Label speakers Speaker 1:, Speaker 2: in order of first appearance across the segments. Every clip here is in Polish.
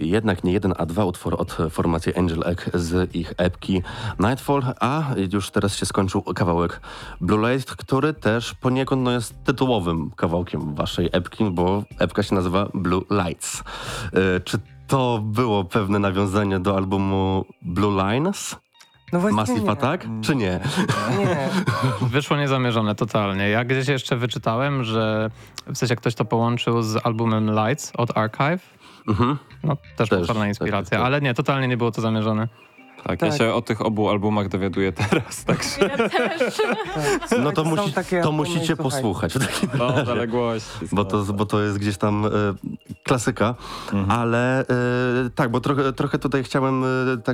Speaker 1: jednak nie jeden, a dwa utwory od formacji Angel Egg z ich epki Nightfall, a już teraz się skończył kawałek Blue Light, który też poniekąd jest tytułowym kawałkiem waszej epki, bo epka się nazywa Blue Lights. Czy to było pewne nawiązanie do albumu Blue Lines?
Speaker 2: No
Speaker 1: Massive Attack, czy nie?
Speaker 2: Nie.
Speaker 3: Wyszło niezamierzone totalnie. Ja gdzieś jeszcze wyczytałem, że w sensie ktoś to połączył z albumem Lights od Archive. No też potworna inspiracja, ale nie, totalnie nie było to zamierzone.
Speaker 4: Tak, ja się o tych obu albumach dowiaduję teraz, także...
Speaker 5: Ja też.
Speaker 1: No to, to musicie
Speaker 2: słuchajcie.
Speaker 1: posłuchać.
Speaker 4: No, zaległości.
Speaker 1: Bo to jest gdzieś tam klasyka, ale tak, bo trochę tutaj chciałem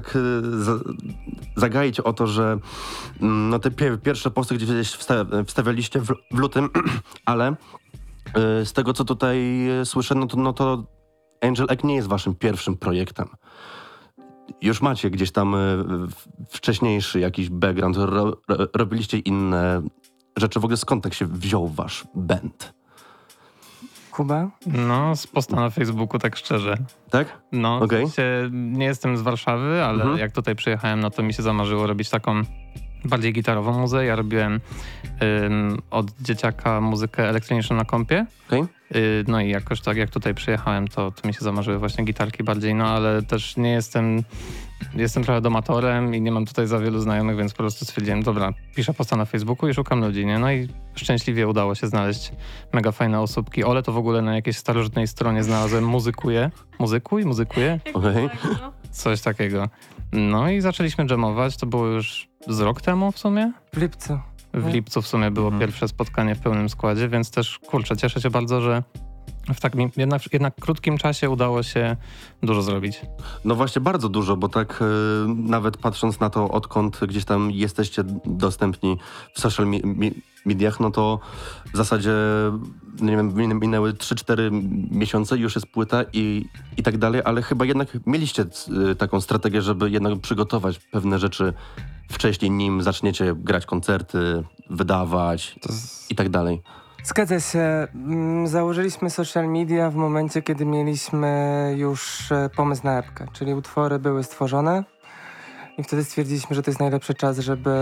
Speaker 1: zagaić o to, że no te pierwsze posty gdzieś wstawialiście w lutym, ale z tego, co tutaj słyszę, no to Angel Egg nie jest waszym pierwszym projektem. Już macie gdzieś tam wcześniejszy jakiś background, robiliście inne rzeczy. W ogóle skąd tak się wziął wasz band?
Speaker 2: Kuba?
Speaker 3: No, z posta na Facebooku, tak szczerze.
Speaker 1: Tak?
Speaker 3: No,
Speaker 1: Okej.
Speaker 3: w sensie nie jestem z Warszawy, ale jak tutaj przyjechałem, no to mi się zamarzyło robić taką bardziej gitarową muzę. Ja robiłem od dzieciaka muzykę elektroniczną na kompie.
Speaker 1: Okej.
Speaker 3: No i jakoś tak, jak tutaj przyjechałem, to mi się zamarzyły właśnie gitarki bardziej, no ale też nie jestem trochę domatorem i nie mam tutaj za wielu znajomych, więc po prostu stwierdziłem, dobra, piszę posta na Facebooku i szukam ludzi, nie? No i szczęśliwie udało się znaleźć mega fajne osóbki. Ole to w ogóle na jakiejś starożytnej stronie znalazłem muzykuje.
Speaker 1: Okej.
Speaker 3: Coś takiego. No i zaczęliśmy jamować, to było już z rok temu w sumie.
Speaker 2: W lipcu.
Speaker 3: W lipcu w sumie było pierwsze spotkanie w pełnym składzie, więc też, kurczę, cieszę się bardzo, że w takim jednak krótkim czasie udało się dużo zrobić.
Speaker 1: No właśnie bardzo dużo, bo tak nawet patrząc na to, odkąd gdzieś tam jesteście dostępni w social mediach, no to w zasadzie, nie wiem, minęły 3-4 miesiące, już jest płyta i tak dalej, ale chyba jednak mieliście taką strategię, żeby jednak przygotować pewne rzeczy wcześniej, nim zaczniecie grać koncerty, wydawać i tak dalej.
Speaker 2: Zgadza się. Założyliśmy social media w momencie, kiedy mieliśmy już pomysł na epkę, czyli utwory były stworzone i wtedy stwierdziliśmy, że to jest najlepszy czas, żeby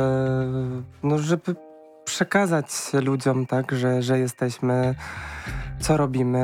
Speaker 2: przekazać ludziom, tak, że jesteśmy, co robimy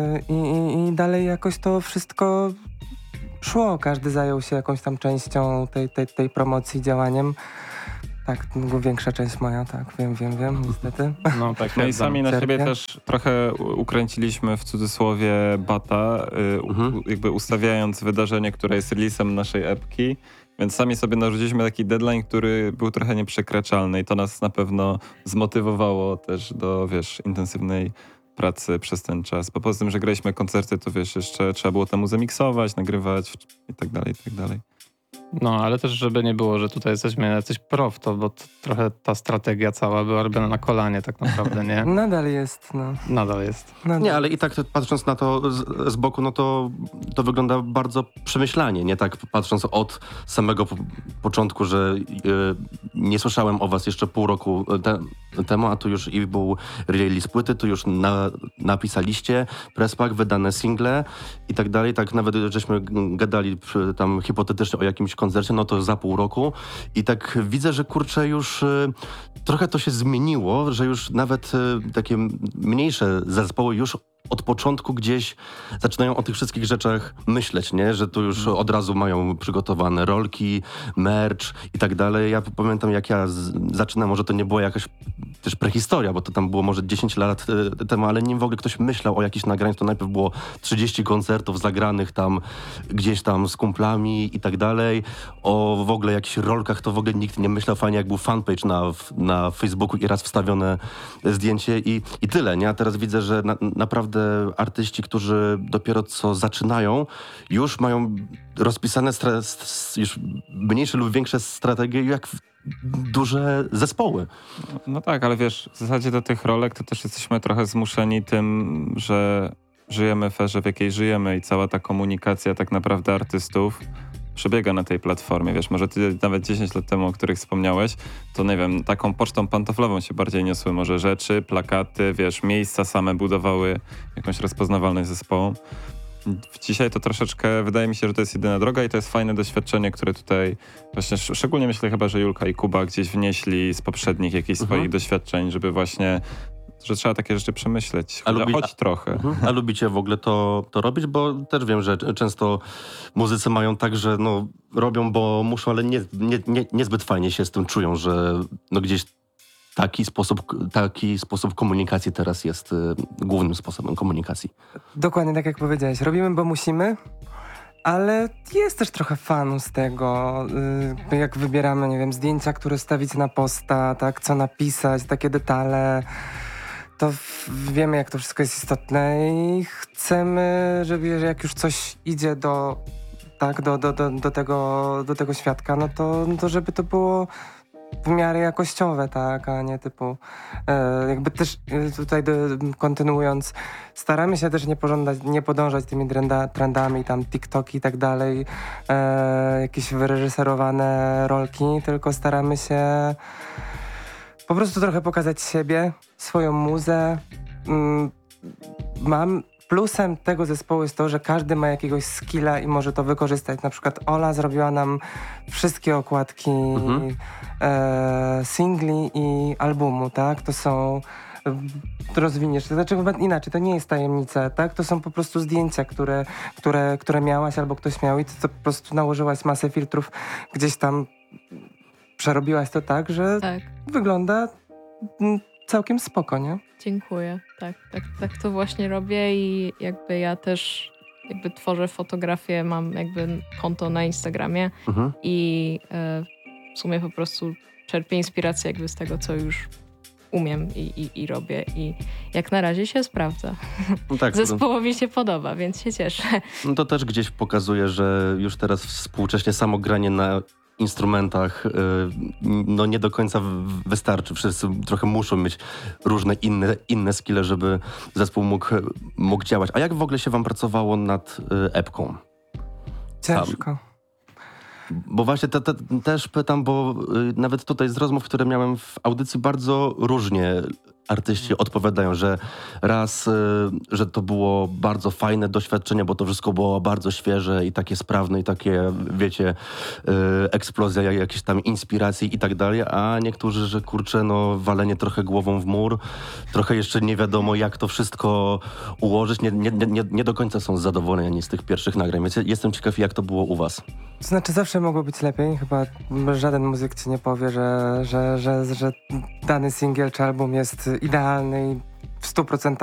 Speaker 2: i dalej jakoś to wszystko szło. Każdy zajął się jakąś tam częścią tej promocji, działaniem. Tak, większa część moja, tak, wiem, niestety.
Speaker 3: No tak,
Speaker 4: No i sami na siebie też trochę ukręciliśmy w cudzysłowie bata, jakby ustawiając wydarzenie, które jest releasem naszej epki, więc sami sobie narzuciliśmy taki deadline, który był trochę nieprzekraczalny i to nas na pewno zmotywowało też do, intensywnej pracy przez ten czas. Bo poza tym, że graliśmy koncerty, to jeszcze trzeba było temu zamiksować, nagrywać i tak dalej, i tak dalej.
Speaker 3: No, ale też, żeby nie było, że tutaj jesteśmy jacyś pro w to, bo trochę ta strategia cała była robiona na kolanie tak naprawdę, nie?
Speaker 2: Nadal jest, no.
Speaker 3: Nadal jest.
Speaker 1: Nie, ale i tak patrząc na to z boku, no to wygląda bardzo przemyślanie, nie tak patrząc od samego początku, że nie słyszałem o was jeszcze pół roku temu, a tu już i był release płyty, tu już napisaliście presspack, wydane single i tak dalej, tak nawet żeśmy gadali tam hipotetycznie o jakimś koncercie, no to za pół roku i tak widzę, że kurczę już trochę to się zmieniło, że już nawet takie mniejsze zespoły już od początku gdzieś zaczynają o tych wszystkich rzeczach myśleć, nie? Że tu już od razu mają przygotowane rolki, merch i tak dalej. Ja pamiętam, jak ja zaczynam, może to nie była jakaś też prehistoria, bo to tam było może 10 lat temu, ale nim w ogóle ktoś myślał o jakichś nagraniach, to najpierw było 30 koncertów zagranych tam gdzieś tam z kumplami i tak dalej. O w ogóle jakichś rolkach to w ogóle nikt nie myślał. Fajnie, jak był fanpage na Facebooku i raz wstawione zdjęcie i tyle, nie? A teraz widzę, że naprawdę artyści, którzy dopiero co zaczynają, już mają rozpisane już mniejsze lub większe strategie, jak duże zespoły.
Speaker 4: No tak, ale wiesz, w zasadzie do tych rolek to też jesteśmy trochę zmuszeni tym, że żyjemy w erze, w jakiej żyjemy i cała ta komunikacja tak naprawdę artystów przebiega na tej platformie, wiesz, może ty nawet 10 lat temu, o których wspomniałeś, to nie wiem, taką pocztą pantoflową się bardziej niosły może rzeczy, plakaty, wiesz, miejsca same budowały jakąś rozpoznawalność zespołu. dzisiaj to troszeczkę, wydaje mi się, że to jest jedyna droga i to jest fajne doświadczenie, które tutaj właśnie, szczególnie myślę chyba, że Julka i Kuba gdzieś wnieśli z poprzednich jakichś swoich doświadczeń, żeby właśnie, że trzeba takie rzeczy przemyśleć, choć trochę.
Speaker 1: A lubicie w ogóle to robić? Bo też wiem, że często muzycy mają tak, że no, robią, bo muszą, ale niezbyt fajnie się z tym czują, że no, gdzieś taki sposób komunikacji teraz jest głównym sposobem komunikacji.
Speaker 2: Dokładnie tak jak powiedziałeś. Robimy, bo musimy, ale jest też trochę fanu z tego, jak wybieramy, nie wiem, zdjęcia, które stawić na posta, tak, co napisać, takie detale. To wiemy, jak to wszystko jest istotne i chcemy, żeby jak już coś idzie do tego świadka, no to żeby to było w miarę jakościowe, tak, a nie typu jakby też tutaj kontynuując, staramy się też nie podążać tymi trendami, tam TikToki i tak dalej, jakieś wyreżyserowane rolki, tylko staramy się po prostu trochę pokazać siebie, swoją muzę. Plusem tego zespołu jest to, że każdy ma jakiegoś skilla i może to wykorzystać. Na przykład Ola zrobiła nam wszystkie okładki singli i albumu, tak? To są... rozwiniesz, to znaczy chyba inaczej, to nie jest tajemnica, tak? To są po prostu zdjęcia, które miałaś albo ktoś miał i ty to po prostu nałożyłaś masę filtrów, gdzieś tam przerobiłaś to tak, że wygląda całkiem spoko, nie?
Speaker 5: Dziękuję. Tak to właśnie robię i jakby ja też jakby tworzę fotografię, mam jakby konto na Instagramie i w sumie po prostu czerpię inspirację jakby z tego, co już umiem i robię i jak na razie się sprawdza.
Speaker 1: No tak,
Speaker 5: Zespołowi się podoba, więc się cieszę.
Speaker 1: No to też gdzieś pokazuje, że już teraz współcześnie samo granie na instrumentach no nie do końca wystarczy. Wszyscy trochę muszą mieć różne inne skille, żeby zespół mógł działać. A jak w ogóle się wam pracowało nad epką?
Speaker 2: Ciężko.
Speaker 1: Bo właśnie też pytam, bo nawet tutaj z rozmów, które miałem w audycji, bardzo różnie artyści odpowiadają, że raz, że to było bardzo fajne doświadczenie, bo to wszystko było bardzo świeże i takie sprawne i takie, wiecie, eksplozja jakiejś tam inspiracji i tak dalej, a niektórzy, że kurczę, no walenie trochę głową w mur, trochę jeszcze nie wiadomo, jak to wszystko ułożyć, nie do końca są zadowoleni z tych pierwszych nagrań, więc jestem ciekaw, jak to było u was.
Speaker 2: To znaczy zawsze mogło być lepiej, chyba żaden muzyk ci nie powie, że dany singiel czy album jest idealny i w 100%